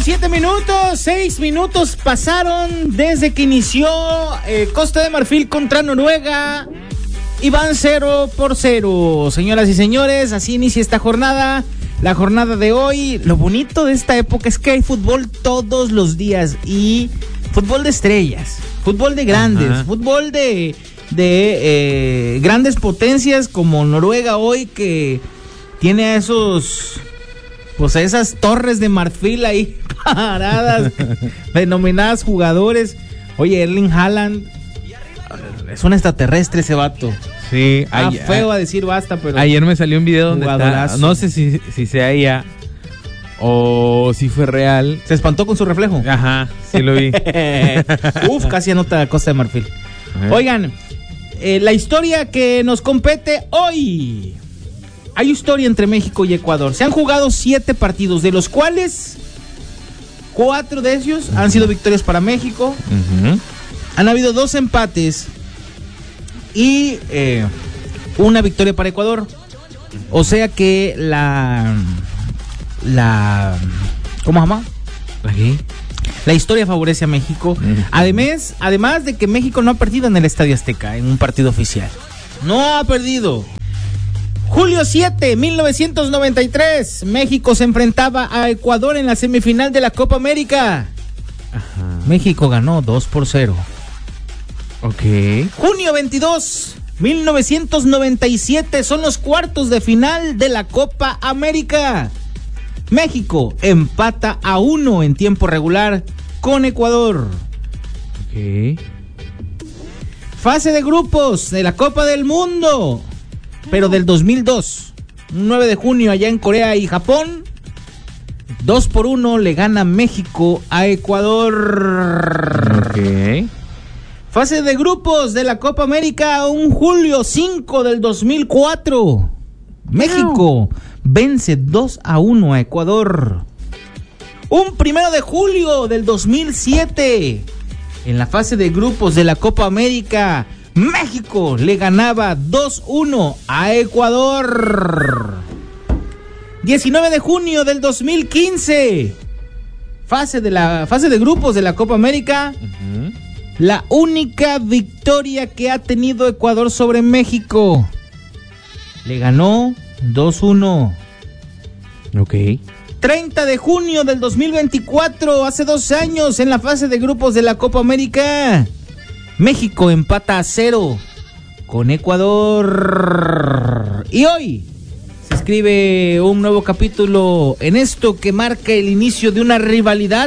7 minutos, 6 minutos pasaron desde que inició Costa de Marfil contra Noruega y van 0-0. Señoras y señores, así inicia esta jornada. La jornada de hoy, lo bonito de esta época es que hay fútbol todos los días y fútbol de estrellas, fútbol de grandes, ajá, fútbol de grandes potencias como Noruega hoy, que tiene a esos, pues a esas torres de marfil ahí paradas, denominadas jugadores. Oye, Erling Haaland es un extraterrestre ese vato. Sí, feo a decir basta, pero ayer me salió un video donde está, no sé si sea ella o si fue real. Se espantó con su reflejo. Ajá, sí lo vi. Uf, casi anota Costa de Marfil. Oigan, la historia que nos compete hoy. Hay historia entre México y Ecuador. Se han jugado 7 partidos, de los cuales 4 de ellos han sido victorias para México. Han habido 2 empates y una victoria para Ecuador. O sea que ¿cómo se llama? La historia favorece a México. Además de que México no ha perdido en el Estadio Azteca en un partido oficial. No ha perdido. Julio 7, 1993, México se enfrentaba a Ecuador en la semifinal de la Copa América. Ajá. México ganó 2-0. Ok. Junio 22, 1997, son los cuartos de final de la Copa América. México empata a 1 en tiempo regular con Ecuador. Ok. Fase de grupos de la Copa del Mundo, pero del 2002, 9 de junio allá en Corea y Japón, 2-1 le gana México a Ecuador. Ok. Fase de grupos de la Copa América, un julio 5 del 2004, México vence 2-1 a Ecuador. Un 1 de julio del 2007, en la fase de grupos de la Copa América, México le ganaba 2-1 a Ecuador. 19 de junio del 2015, fase de grupos de la Copa América. La única victoria que ha tenido Ecuador sobre México. Le ganó 2-1. Ok. 30 de junio del 2024, hace 2 años, en la fase de grupos de la Copa América, México empata a 0 con Ecuador. Y hoy se escribe un nuevo capítulo en esto que marca el inicio de una rivalidad.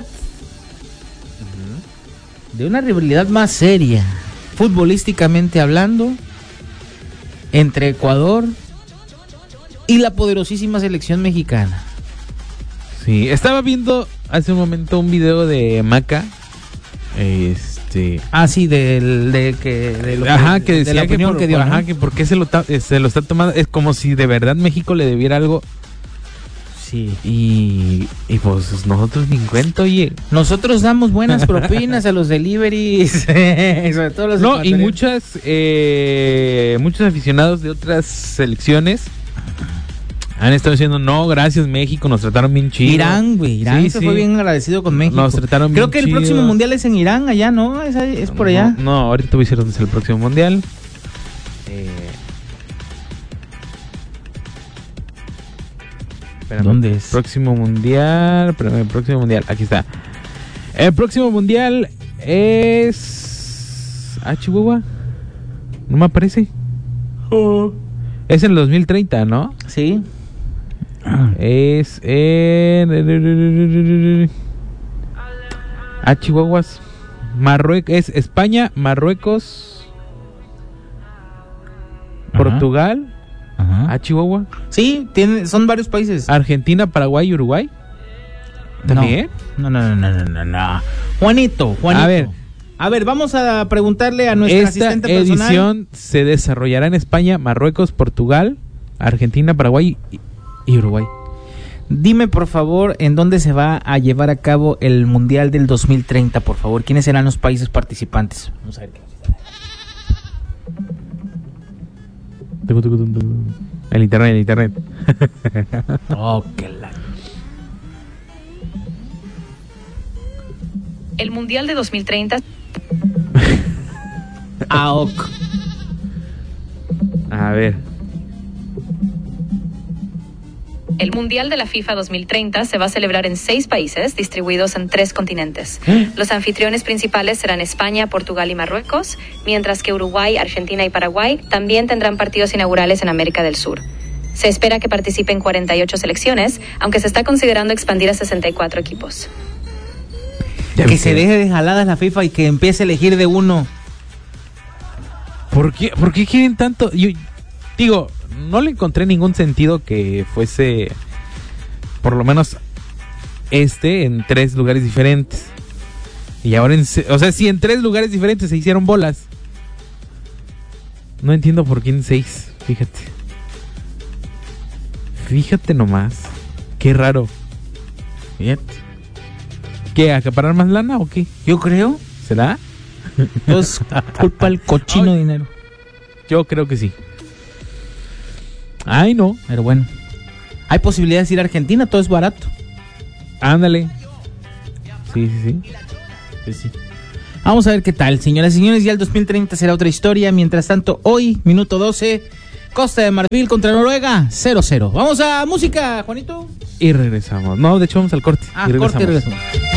De una rivalidad más seria, futbolísticamente hablando, entre Ecuador y la poderosísima selección mexicana. Sí, estaba viendo hace un momento un video de Maca. Sí, de la opinión que dio. Ajá, que por qué se lo está tomando. Es como si de verdad México le debiera algo. Sí. Y pues nosotros ni cuento, oye. Nosotros damos buenas propinas a los deliveries, sobre todo los y muchos aficionados de otras selecciones han estado diciendo, no, gracias México, nos trataron bien chido. Irán se fue bien agradecido con México. Nos trataron Creo bien que el chido. próximo mundial es en Irán, allá, ¿no? Es por allá. No, ahorita te voy a decir dónde es el próximo mundial. ¿Dónde es? Próximo mundial, aquí está. El próximo mundial es... Chihuahua. No me aparece. Es en el 2030, ¿no? Sí. Es en... Chihuahuas. Marruecos, es España, Marruecos, Portugal. Ajá. Chihuahua. Sí, son varios países. Argentina, Paraguay y Uruguay. ¿También? No. Juanito. A ver, vamos a preguntarle a nuestra asistente personal. Esta edición se desarrollará en España, Marruecos, Portugal, Argentina, Paraguay y Uruguay. Dime, por favor, en dónde se va a llevar a cabo el Mundial del 2030, por favor. ¿Quiénes serán los países participantes? Vamos a ver qué nos dice. El internet. Oh, qué la... El Mundial de 2030. AOC. A ver. El Mundial de la FIFA 2030 se va a celebrar en 6 países distribuidos en 3 continentes. Los anfitriones principales serán España, Portugal y Marruecos, mientras que Uruguay, Argentina y Paraguay también tendrán partidos inaugurales en América del Sur. Se espera que participen 48 selecciones, aunque se está considerando expandir a 64 equipos. Que se deje de jaladas la FIFA y que empiece a elegir de uno. ¿Por qué quieren tanto? Yo digo, no le encontré ningún sentido que fuese, por lo menos, en 3 lugares diferentes. Y ahora, si en 3 lugares diferentes se hicieron bolas. No entiendo por qué en 6, Fíjate nomás. Qué raro. Fíjate. ¿Qué? ¿Acaparar más lana o qué? Yo creo. ¿Será? Es culpa del cochino dinero. Yo creo que sí. Ay, no. Pero bueno. Hay posibilidades de ir a Argentina, todo es barato. Ándale. Sí. Pues sí. Vamos a ver qué tal, señoras y señores. Ya el 2030 será otra historia. Mientras tanto, hoy, minuto 12, Costa de Marfil contra Noruega, 0-0. Vamos a música, Juanito. Y regresamos. No, de hecho vamos al corte. Corte y regresamos.